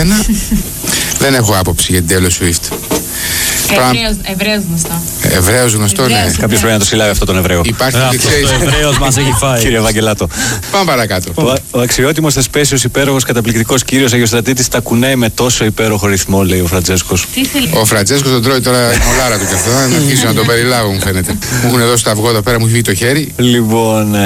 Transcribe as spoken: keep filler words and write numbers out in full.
ένα. Δεν έχω άποψη για την Taylor Swift. Εβραίος γνωστό. Εβραίος γνωστό, ναι. Κάποιος πρέπει να το συλλάβει αυτό τον Εβραίο. Υπάρχει Αυτό το Εβραίος μας έχει φάει. Κύριε Ευαγγελάτο. Πάμε παρακάτω. Ο, ο αξιότιμος θεσπέσιος υπέροχος καταπληκτικός κύριος Αγιοστρατήτης τα κουνάει με τόσο υπέροχο ρυθμό, λέει ο Φραντζέσκος. Τι θέλει. Ο Φραντζέσκος τον τρώει τώρα η μολάρα του και αυτό. Να αρχίσει να τον περιλάβω, μου φαίνεται. Μου έχουν δώσει το αυγό εδώ πέρα, μου έχει βγει το χέρι. Λοιπόν.